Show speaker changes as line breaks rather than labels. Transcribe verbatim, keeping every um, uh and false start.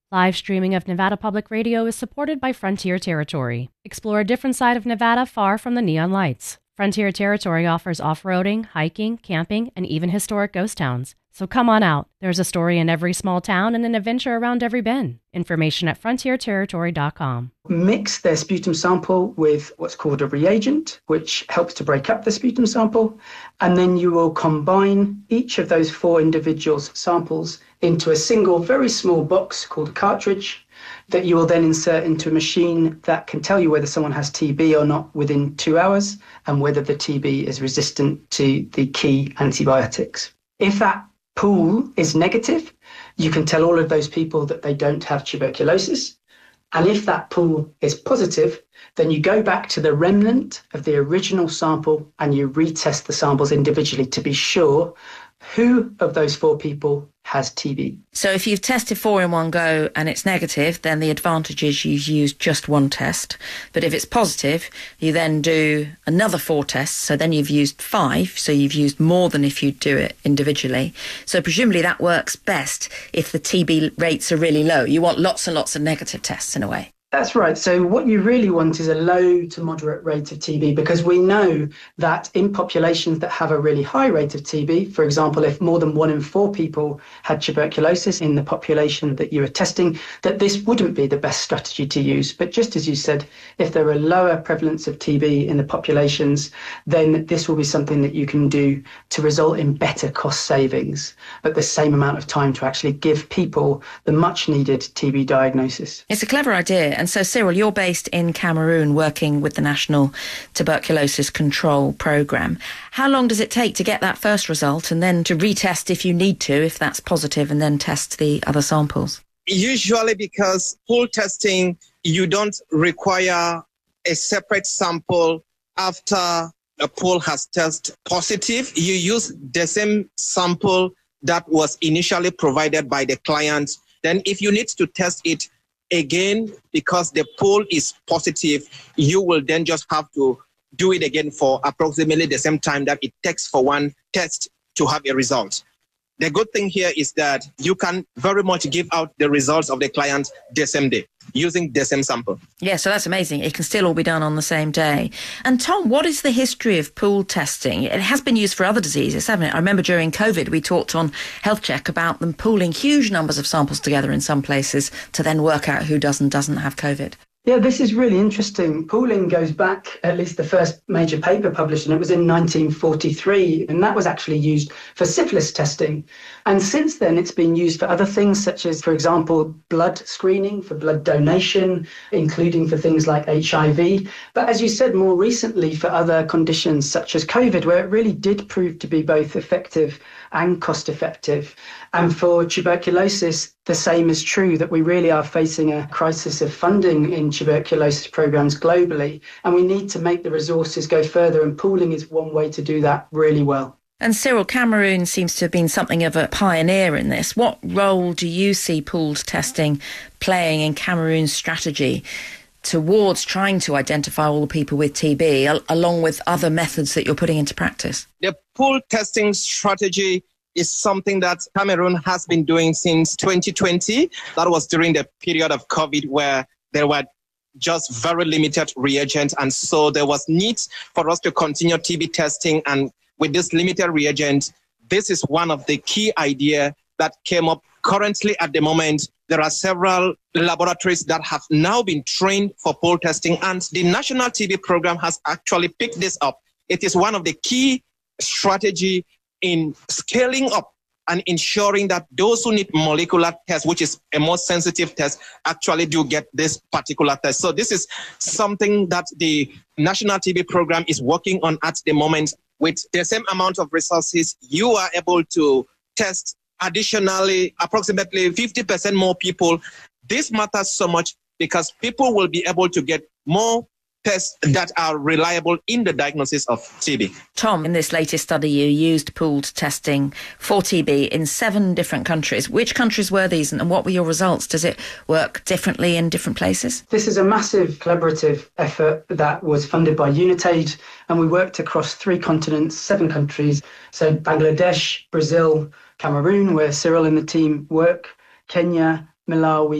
Live streaming of Nevada Public Radio is supported by Frontier Territory. Explore a different side of Nevada far from the neon lights. Frontier Territory offers off-roading, hiking, camping, and even historic ghost towns. So come on out. There's a story in every small town and an adventure around every bend. Information at frontier territory dot com.
Mix their sputum sample with what's called a reagent, which helps to break up the sputum sample. And then you will combine each of those four individuals' samples into a single, very small box called a cartridge that you will then insert into a machine that can tell you whether someone has T B or not within two hours and whether the T B is resistant to the key antibiotics. If that pool is negative, you can tell all of those people that they don't have tuberculosis. And if that pool is positive, then you go back to the remnant of the original sample and you retest the samples individually to be sure who of those four people has T B.
So if you've tested four in one go and it's negative, then the advantage is you've used just one test. But if it's positive, you then do another four tests. So then you've used five. So you've used more than if you do it individually. So presumably that works best if the T B rates are really low. You want lots and lots of negative tests in a way.
That's right. So what you really want is a low to moderate rate of T B, because we know that in populations that have a really high rate of T B, for example, if more than one in four people had tuberculosis in the population that you were testing, that this wouldn't be the best strategy to use. But just as you said, if there are lower prevalence of T B in the populations, then this will be something that you can do to result in better cost savings, but the same amount of time to actually give people the much needed T B diagnosis.
It's a clever idea. And so, Cyril, you're based in Cameroon working with the National Tuberculosis Control Programme. How long does it take to get that first result and then to retest if you need to, if that's positive, and then test the other samples?
Usually because pool testing, you don't require a separate sample after a pool has tested positive. You use the same sample that was initially provided by the client. Then if you need to test it again, because the pool is positive, you will then just have to do it again for approximately the same time that it takes for one test to have a result. The good thing here is that you can very much give out the results of the client the same day using the same sample.
Yeah, so that's amazing. It can still all be done on the same day. And Tom, what is the history of pool testing? It has been used for other diseases, hasn't it? I remember during COVID, we talked on Health Check about them pooling huge numbers of samples together in some places to then work out who does and doesn't have COVID.
Yeah, this is really interesting. Pooling goes back, at least the first major paper published, and it was in nineteen forty-three, and that was actually used for syphilis testing. And since then, it's been used for other things, such as, for example, blood screening, for blood donation, including for things like H I V. But as you said, more recently for other conditions such as COVID, where it really did prove to be both effective and cost effective. And for tuberculosis, the same is true, that we really are facing a crisis of funding in tuberculosis programs globally, and we need to make the resources go further, and pooling is one way to do that really well.
And Cyril, Cameroon seems to have been something of a pioneer in this. What role do you see pooled testing playing in Cameroon's strategy towards trying to identify all the people with T B, al- along with other methods that you're putting into practice?
The pool testing strategy is something that Cameroon has been doing since twenty twenty. That was during the period of COVID, where there were just very limited reagents. And so there was need for us to continue T B testing. And with this limited reagent, this is one of the key ideas that came up. Currently, at the moment, there are several laboratories that have now been trained for pool testing, and the National T B Program has actually picked this up. It is one of the key strategy in scaling up and ensuring that those who need molecular tests, which is a more sensitive test, actually do get this particular test. So this is something that the National T B Program is working on at the moment. With the same amount of resources, you are able to test additionally approximately fifty percent more people. This matters so much because people will be able to get more tests that are reliable in the diagnosis of T B.
Tom, in this latest study, you used pooled testing for T B in seven different countries. Which countries were these, and what were your results? Does it work differently in different places?
This is a massive collaborative effort that was funded by Unitaid, and we worked across three continents, seven countries. So Bangladesh, Brazil, Cameroon, where Cyril and the team work, Kenya, Malawi,